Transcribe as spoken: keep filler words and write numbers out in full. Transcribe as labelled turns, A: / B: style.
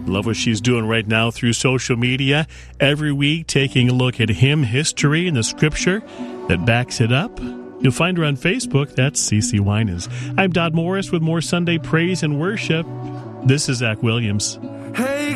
A: Love what she's doing right now through social media. Every week, taking a look at hymn history and the scripture that backs it up. You'll find her on Facebook. That's Cece Winans. I'm Dodd Morris with more Sunday praise and worship. This is Zach Williams.
B: Hey.